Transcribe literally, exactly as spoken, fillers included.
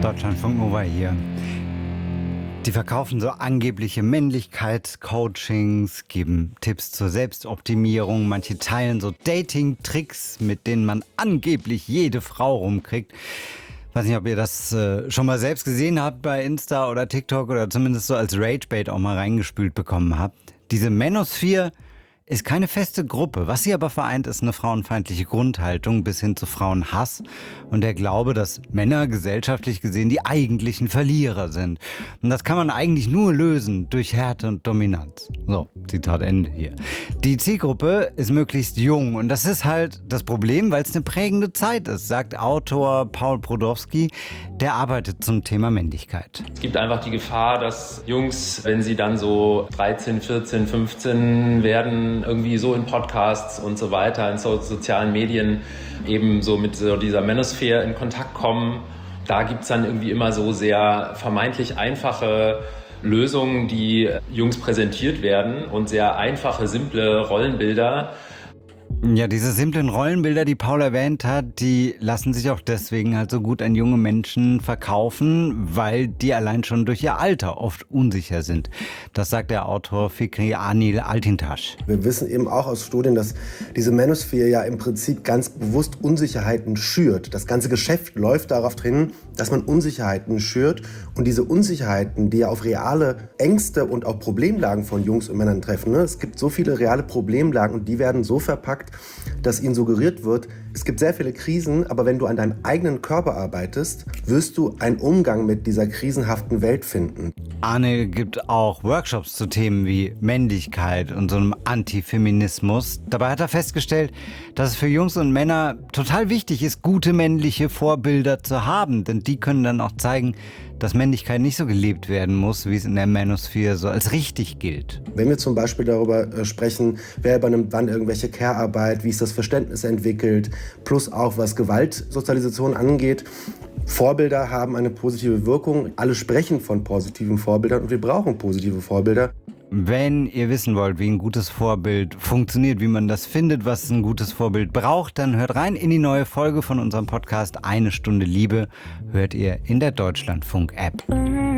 Deutschlandfunk Nova hier. Die verkaufen so angebliche Männlichkeitscoachings, geben Tipps zur Selbstoptimierung. Manche teilen so Dating-Tricks, mit denen man angeblich jede Frau rumkriegt. Ich weiß nicht, ob ihr das äh, schon mal selbst gesehen habt bei Insta oder TikTok oder zumindest so als Ragebait auch mal reingespült bekommen habt. Diese Manosphere ist keine feste Gruppe. Was sie aber vereint, ist eine frauenfeindliche Grundhaltung bis hin zu Frauenhass und der Glaube, dass Männer gesellschaftlich gesehen die eigentlichen Verlierer sind. Und das kann man eigentlich nur lösen durch Härte und Dominanz. So, Zitat Ende hier. Die Zielgruppe ist möglichst jung und das ist halt das Problem, weil es eine prägende Zeit ist, sagt Autor Paul Brodowski. Der arbeitet zum Thema Männlichkeit. Es gibt einfach die Gefahr, dass Jungs, wenn sie dann so dreizehn, vierzehn, fünfzehn werden, irgendwie so in Podcasts und so weiter, in so sozialen Medien eben so mit so dieser Manosphere in Kontakt kommen. Da gibt es dann irgendwie immer so sehr vermeintlich einfache Lösungen, die Jungs präsentiert werden und sehr einfache, simple Rollenbilder. Ja, diese simplen Rollenbilder, die Paul erwähnt hat, die lassen sich auch deswegen halt so gut an junge Menschen verkaufen, weil die allein schon durch ihr Alter oft unsicher sind. Das sagt der Autor Fikri Anil Altintasch. Wir wissen eben auch aus Studien, dass diese Manosphere ja im Prinzip ganz bewusst Unsicherheiten schürt. Das ganze Geschäft läuft darauf hin, dass man Unsicherheiten schürt. Und diese Unsicherheiten, die ja auf reale Ängste und auch Problemlagen von Jungs und Männern treffen. Ne? Es gibt so viele reale Problemlagen und die werden so verpackt, dass ihnen suggeriert wird, es gibt sehr viele Krisen, aber wenn du an deinem eigenen Körper arbeitest, wirst du einen Umgang mit dieser krisenhaften Welt finden. Arne gibt auch Workshops zu Themen wie Männlichkeit und so einem Antifeminismus. Dabei hat er festgestellt, dass es für Jungs und Männer total wichtig ist, gute männliche Vorbilder zu haben, denn die können dann auch zeigen, dass Männlichkeit nicht so gelebt werden muss, wie es in der Manosphere so als richtig gilt. Wenn wir zum Beispiel darüber äh, sprechen, wer übernimmt wann irgendwelche Care-Arbeit, wie ist das Verständnis entwickelt, plus auch was Gewaltsozialisation angeht. Vorbilder haben eine positive Wirkung. Alle sprechen von positiven Vorbildern und wir brauchen positive Vorbilder. Wenn ihr wissen wollt, wie ein gutes Vorbild funktioniert, wie man das findet, was ein gutes Vorbild braucht, dann hört rein in die neue Folge von unserem Podcast Eine Stunde Liebe. Hört ihr in der Deutschlandfunk-App.